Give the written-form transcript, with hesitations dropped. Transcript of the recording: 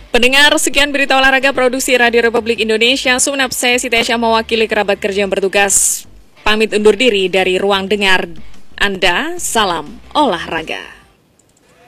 Pendengar, sekian berita olahraga produksi Radio Republik Indonesia. Sumenep, saya Siti Aisyah mewakili kerabat kerja yang bertugas. Pamit undur diri dari ruang dengar Anda. Salam olahraga.